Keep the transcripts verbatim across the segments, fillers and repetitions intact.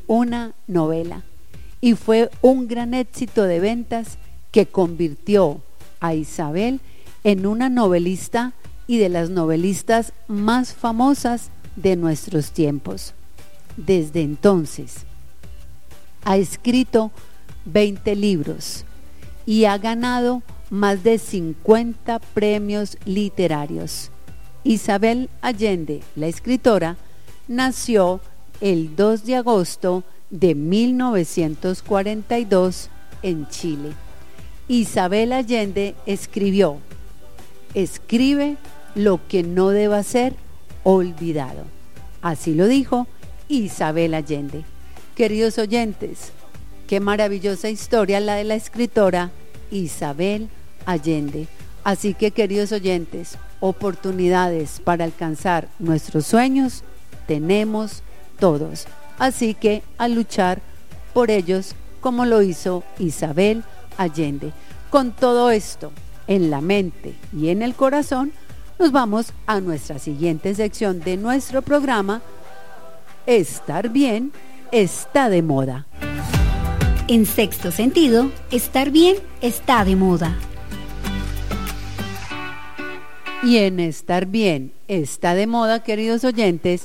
una novela y fue un gran éxito de ventas que convirtió a Isabel en una novelista y de las novelistas más famosas de nuestros tiempos. Desde entonces ha escrito veinte libros y ha ganado más de cincuenta premios literarios. Isabel Allende, la escritora, nació el dos de agosto de mil novecientos cuarenta y dos en Chile. Isabel Allende escribió: escribe lo que no deba ser olvidado. Así lo dijo Isabel Allende. Queridos oyentes, qué maravillosa historia la de la escritora Isabel Allende. Así que, queridos oyentes, oportunidades para alcanzar nuestros sueños tenemos todos. Así que a luchar por ellos como lo hizo Isabel Allende. Con todo esto en la mente y en el corazón, nos vamos a nuestra siguiente sección de nuestro programa. Estar bien está de moda. En Sexto Sentido, estar bien está de moda. Y en estar bien está de moda, queridos oyentes,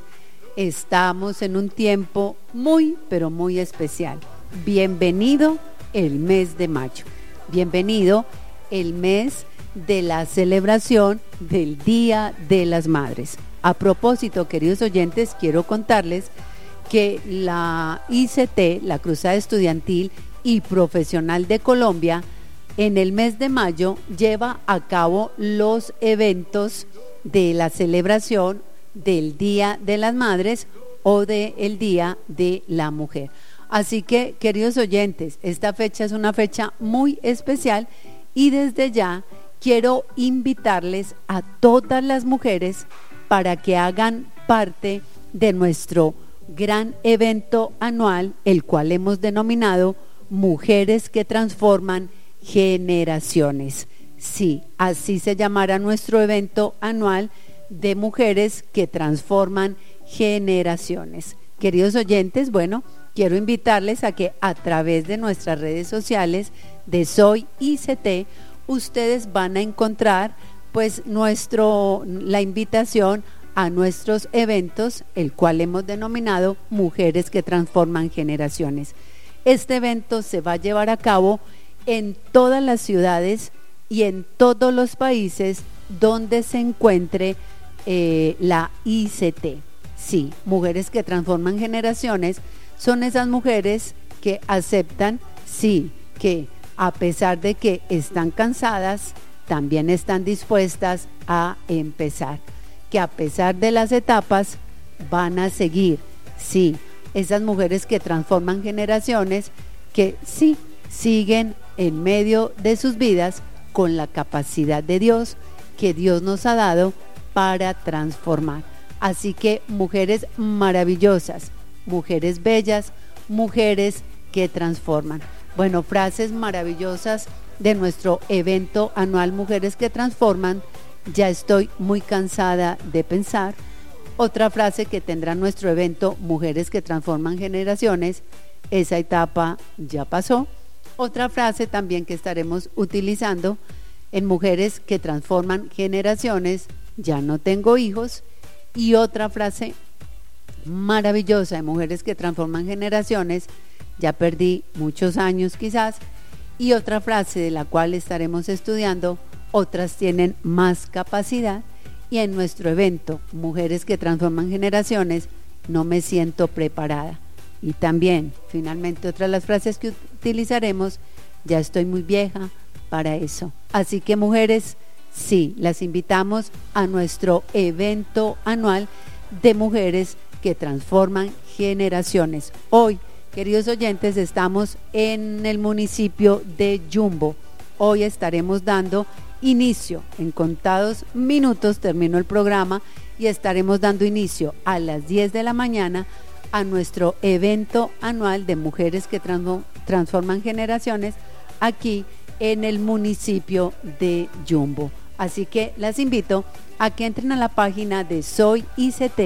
estamos en un tiempo muy, pero muy especial. Bienvenido el mes de mayo. Bienvenido el mes de la celebración del Día de las Madres. A propósito, queridos oyentes, quiero contarles que la I C T, la Cruzada Estudiantil y Profesional de Colombia, en el mes de mayo lleva a cabo los eventos de la celebración del Día de las Madres o del Día de la Mujer. Así que, queridos oyentes, esta fecha es una fecha muy especial y desde ya quiero invitarles a todas las mujeres para que hagan parte de nuestro gran evento anual, el cual hemos denominado Mujeres que Transforman Generaciones. Sí, así se llamará nuestro evento anual de Mujeres que Transforman Generaciones. Queridos oyentes, bueno, quiero invitarles a que a través de nuestras redes sociales de Soy I C T, ustedes van a encontrar pues nuestro, la invitación a nuestros eventos, el cual hemos denominado Mujeres que Transforman Generaciones. Este evento se va a llevar a cabo en todas las ciudades y en todos los países donde se encuentre eh, la I C T. Sí, Mujeres que Transforman Generaciones son esas mujeres que aceptan, sí, que a pesar de que están cansadas, también están dispuestas a empezar, que a pesar de las etapas van a seguir. Sí, esas mujeres que transforman generaciones, que sí, siguen en medio de sus vidas con la capacidad de Dios que Dios nos ha dado para transformar. Así que mujeres maravillosas, mujeres bellas, mujeres que transforman. Bueno, frases maravillosas de nuestro evento anual Mujeres que Transforman. Ya estoy muy cansada de pensar. Otra frase que tendrá nuestro evento Mujeres que Transforman Generaciones: esa etapa ya pasó. Otra frase también que estaremos utilizando en Mujeres que Transforman Generaciones: ya no tengo hijos. Y otra frase maravillosa de Mujeres que Transforman Generaciones: ya perdí muchos años quizás. Y otra frase de la cual estaremos estudiando: otras tienen más capacidad. Y en nuestro evento Mujeres que Transforman Generaciones: no me siento preparada. Y también, finalmente, otra de las frases que utilizaremos: ya estoy muy vieja para eso. Así que, mujeres, sí, las invitamos a nuestro evento anual de Mujeres que Transforman Generaciones. Hoy, queridos oyentes, estamos en el municipio de Yumbo. Hoy estaremos dando inicio, en contados minutos termino el programa, y estaremos dando inicio a las diez de la mañana a nuestro evento anual de Mujeres que Transforman Generaciones aquí en el municipio de Yumbo. Así que las invito a que entren a la página de Soy I C T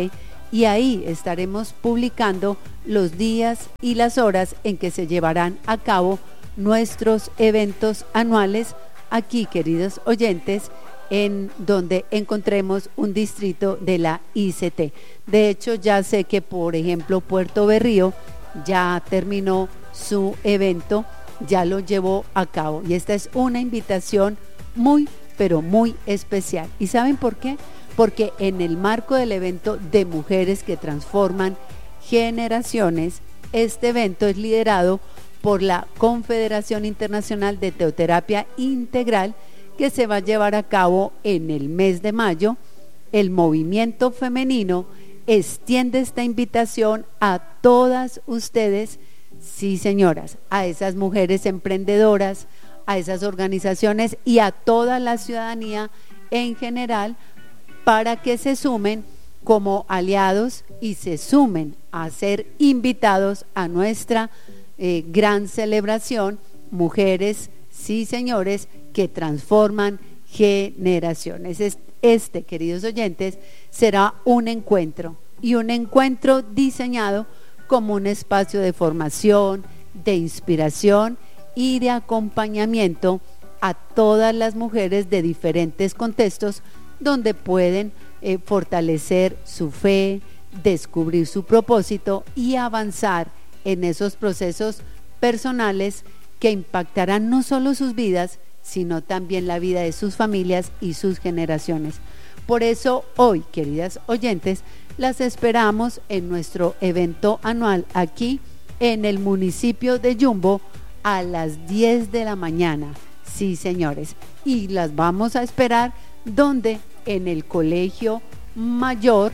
y ahí estaremos publicando los días y las horas en que se llevarán a cabo nuestros eventos anuales aquí, queridos oyentes, en donde encontremos un distrito de la I C T. De hecho, ya sé que, por ejemplo, Puerto Berrío ya terminó su evento, ya lo llevó a cabo, y esta es una invitación muy, pero muy especial. ¿Y saben por qué? Porque en el marco del evento de Mujeres que Transforman Generaciones, este evento es liderado por la Confederación Internacional de Teoterapia Integral, que se va a llevar a cabo en el mes de mayo. El movimiento femenino extiende esta invitación a todas ustedes, sí señoras, a esas mujeres emprendedoras, a esas organizaciones y a toda la ciudadanía en general, para que se sumen como aliados y se sumen a ser invitados a nuestra eh, gran celebración, Mujeres, sí señores, que transforman generaciones. Este, queridos oyentes, será un encuentro, y un encuentro diseñado como un espacio de formación, de inspiración y de acompañamiento a todas las mujeres de diferentes contextos, donde pueden eh, fortalecer su fe, descubrir su propósito y avanzar en esos procesos personales que impactarán no solo sus vidas, sino también la vida de sus familias y sus generaciones. Por eso hoy, queridas oyentes, las esperamos en nuestro evento anual aquí en el municipio de Yumbo a las diez de la mañana. Sí, señores, y las vamos a esperar donde en el Colegio Mayor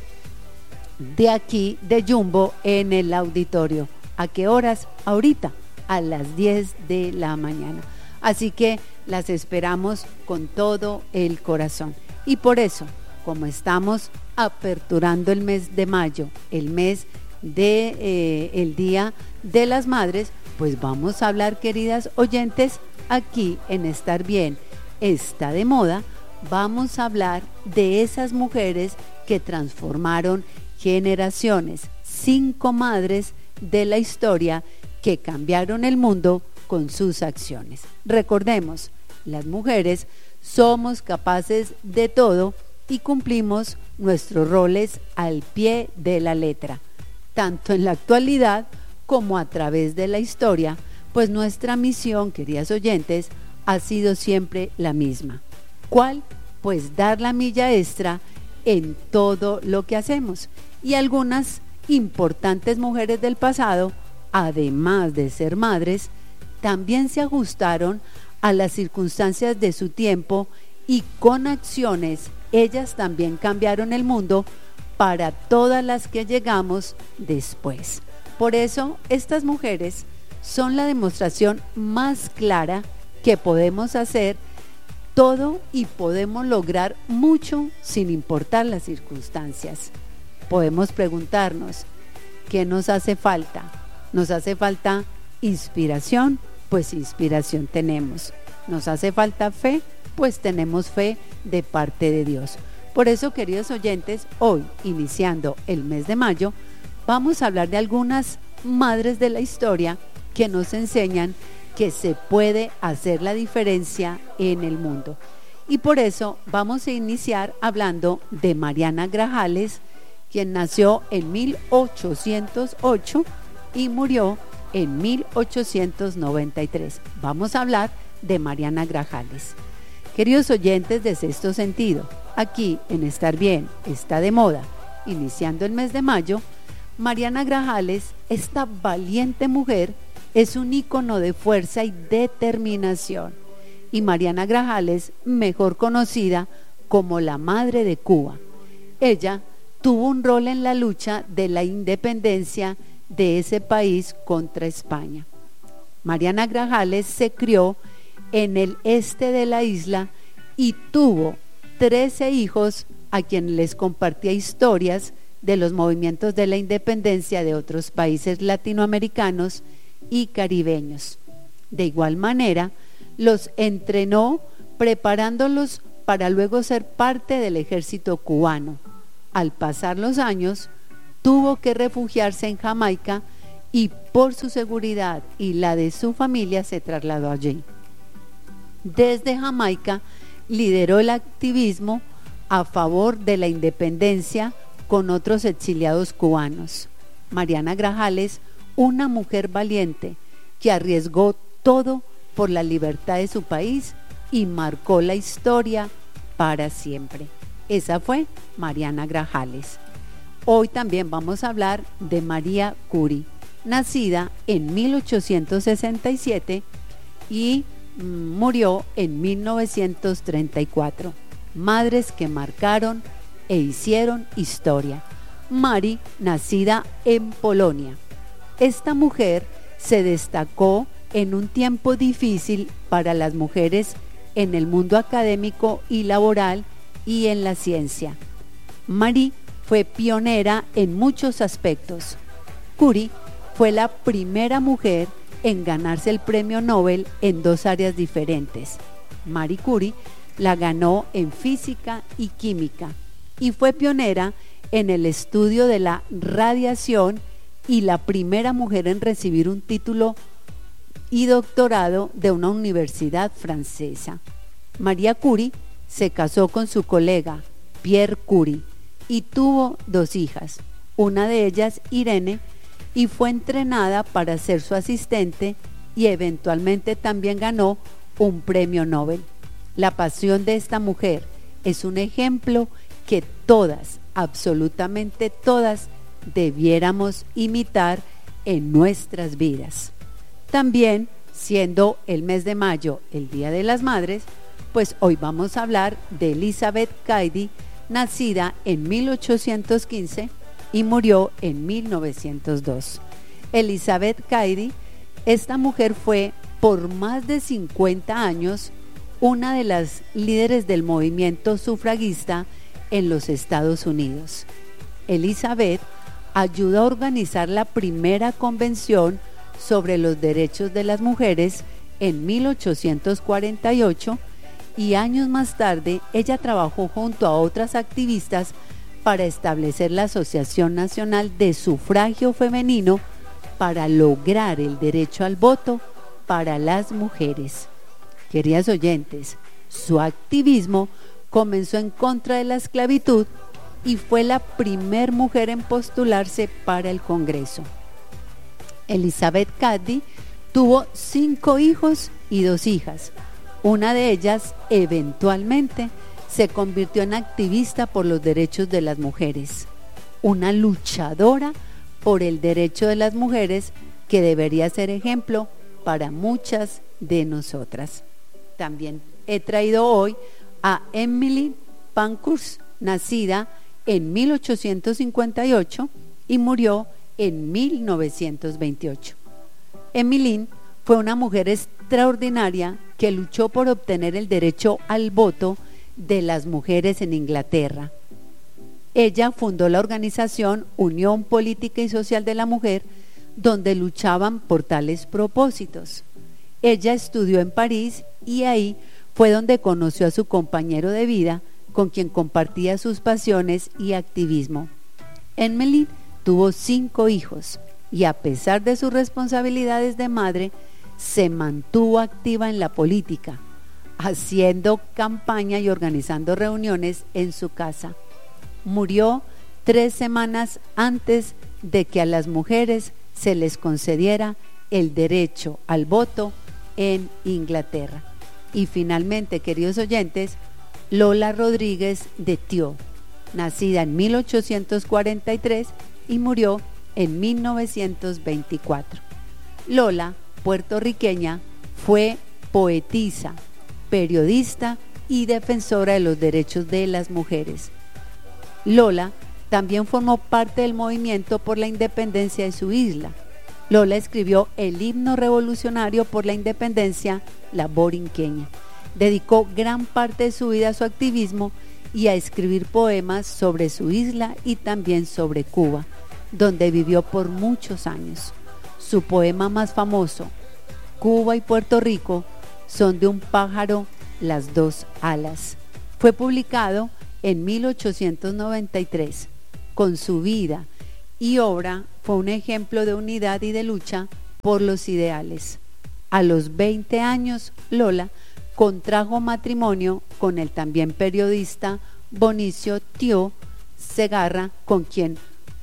de aquí de Yumbo, en el auditorio. ¿A qué horas? Ahorita, a las diez de la mañana. Así que las esperamos con todo el corazón. Y por eso, como estamos aperturando el mes de mayo, el mes de eh, el Día de las Madres, pues vamos a hablar, queridas oyentes, aquí en Estar Bien Está de Moda. Vamos a hablar de esas mujeres que transformaron generaciones, cinco madres de la historia que cambiaron el mundo con sus acciones. Recordemos, las mujeres somos capaces de todo y cumplimos nuestros roles al pie de la letra, tanto en la actualidad como a través de la historia, pues nuestra misión, queridas oyentes, ha sido siempre la misma. ¿Cuál? Pues dar la milla extra en todo lo que hacemos. Y algunas importantes mujeres del pasado, además de ser madres, también se ajustaron a las circunstancias de su tiempo y con acciones ellas también cambiaron el mundo para todas las que llegamos después. Por eso estas mujeres son la demostración más clara que podemos hacer todo y podemos lograr mucho sin importar las circunstancias. Podemos preguntarnos, ¿qué nos hace falta? ¿Nos hace falta inspiración? Pues inspiración tenemos. ¿Nos hace falta fe? Pues tenemos fe de parte de Dios. Por eso, queridos oyentes, hoy, iniciando el mes de mayo, vamos a hablar de algunas madres de la historia que nos enseñan que se puede hacer la diferencia en el mundo. Y por eso vamos a iniciar hablando de Mariana Grajales, quien nació en mil ochocientos ocho y murió en mil ochocientos noventa y tres. Vamos a hablar de Mariana Grajales. Queridos oyentes de Sexto Sentido, aquí en Estar Bien Está de Moda, iniciando el mes de mayo, Mariana Grajales, esta valiente mujer, es un ícono de fuerza y determinación. Y Mariana Grajales, mejor conocida como la Madre de Cuba. Ella tuvo un rol en la lucha de la independencia de ese país contra España. Mariana Grajales se crió en el este de la isla y tuvo trece hijos a quienes les compartía historias de los movimientos de la independencia de otros países latinoamericanos y caribeños. De igual manera, los entrenó preparándolos para luego ser parte del ejército cubano. Al pasar los años, tuvo que refugiarse en Jamaica y por su seguridad y la de su familia se trasladó allí. Desde Jamaica lideró el activismo a favor de la independencia con otros exiliados cubanos. Mariana Grajales, una mujer valiente que arriesgó todo por la libertad de su país y marcó la historia para siempre. Esa fue Mariana Grajales. Hoy también vamos a hablar de María Curie, nacida en mil ochocientos sesenta y siete y murió en mil novecientos treinta y cuatro. Madres que marcaron e hicieron historia. Marie, nacida en Polonia. Esta mujer se destacó en un tiempo difícil para las mujeres en el mundo académico y laboral y en la ciencia. Marie fue pionera en muchos aspectos. Curie fue la primera mujer en ganarse el premio Nobel en dos áreas diferentes. Marie Curie la ganó en física y química y fue pionera en el estudio de la radiación y la primera mujer en recibir un título y doctorado de una universidad francesa. María Curie se casó con su colega Pierre Curie y tuvo dos hijas, una de ellas Irene, y fue entrenada para ser su asistente y eventualmente también ganó un premio Nobel. La pasión de esta mujer es un ejemplo que todas, absolutamente todas, debiéramos imitar en nuestras vidas. También, siendo el mes de mayo el Día de las Madres, pues hoy vamos a hablar de Elizabeth Cady, nacida en mil ochocientos quince y murió en mil novecientos dos. Elizabeth Cady, esta mujer fue por más de cincuenta años una de las líderes del movimiento sufragista en los Estados Unidos. Elizabeth ayudó a organizar la primera convención sobre los derechos de las mujeres en mil ochocientos cuarenta y ocho y años más tarde ella trabajó junto a otras activistas para establecer la Asociación Nacional de Sufragio Femenino para lograr el derecho al voto para las mujeres. Queridas oyentes, su activismo comenzó en contra de la esclavitud y fue la primer mujer en postularse para el Congreso. Elizabeth Cady tuvo cinco hijos y dos hijas. Una de ellas eventualmente se convirtió en activista por los derechos de las mujeres, una luchadora por el derecho de las mujeres que debería ser ejemplo para muchas de nosotras. También he traído hoy a Emmeline Pankhurst, nacida en mil ochocientos cincuenta y ocho y murió en mil novecientos veintiocho. Emmeline fue una mujer extraordinaria que luchó por obtener el derecho al voto de las mujeres en Inglaterra. Ella fundó la organización Unión Política y Social de la Mujer, donde luchaban por tales propósitos. Ella estudió en París y ahí fue donde conoció a su compañero de vida, con quien compartía sus pasiones y activismo. Emmeline tuvo cinco hijos y a pesar de sus responsabilidades de madre, se mantuvo activa en la política, haciendo campaña y organizando reuniones en su casa. Murió tres semanas antes de que a las mujeres se les concediera el derecho al voto en Inglaterra. Y finalmente, queridos oyentes, Lola Rodríguez de Thieu, nacida en mil ochocientos cuarenta y tres y murió en mil novecientos veinticuatro. Lola, puertorriqueña, fue poetisa, periodista y defensora de los derechos de las mujeres. Lola también formó parte del movimiento por la independencia de su isla. Lola escribió el himno revolucionario por la independencia, la borinqueña. Dedicó gran parte de su vida a su activismo y a escribir poemas sobre su isla y también sobre Cuba, donde vivió por muchos años. Su poema más famoso, Cuba y Puerto Rico, son de un pájaro las dos alas. Fue publicado en mil ochocientos noventa y tres. Con su vida y obra fue un ejemplo de unidad y de lucha por los ideales. A los veinte años, Lola contrajo matrimonio con el también periodista Bonicio Tio Segarra, con quien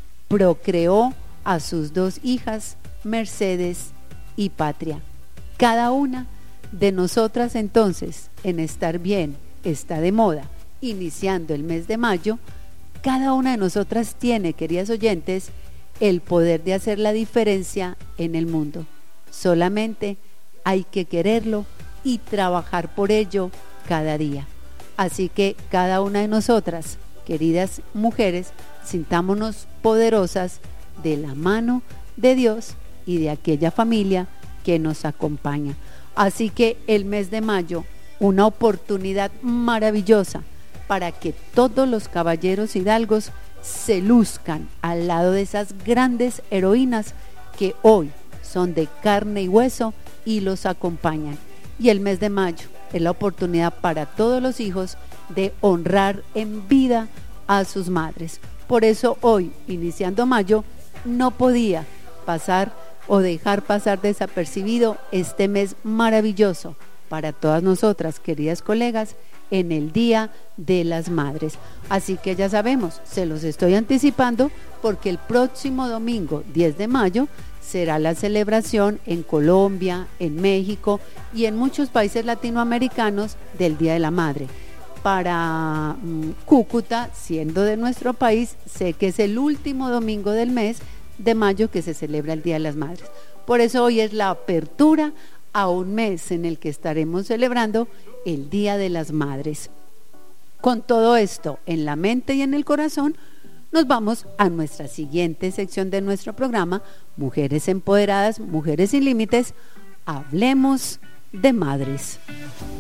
procreó a sus dos hijas, Mercedes y Patria. Cada una de nosotras entonces, en Estar Bien, Está de Moda, iniciando el mes de mayo, cada una de nosotras tiene, queridas oyentes, el poder de hacer la diferencia en el mundo. Solamente hay que quererlo y trabajar por ello cada día. Así que cada una de nosotras, queridas mujeres, sintámonos poderosas de la mano de Dios y de aquella familia que nos acompaña. Así que el mes de mayo, una oportunidad maravillosa para que todos los caballeros hidalgos se luzcan al lado de esas grandes heroínas que hoy son de carne y hueso y los acompañan. Y el mes de mayo es la oportunidad para todos los hijos de honrar en vida a sus madres. Por eso hoy, iniciando mayo, no podía pasar o dejar pasar desapercibido este mes maravilloso para todas nosotras, queridas colegas, en el Día de las Madres. Así que ya sabemos, se los estoy anticipando porque el próximo domingo diez de mayo será la celebración en Colombia, en México y en muchos países latinoamericanos del Día de la Madre. Para um, Cúcuta, siendo de nuestro país, sé que es el último domingo del mes de mayo que se celebra el Día de las Madres. Por eso hoy es la apertura a un mes en el que estaremos celebrando el Día de las Madres. Con todo esto en la mente y en el corazón, nos vamos a nuestra siguiente sección de nuestro programa, Mujeres Empoderadas, Mujeres Sin Límites. Hablemos de madres.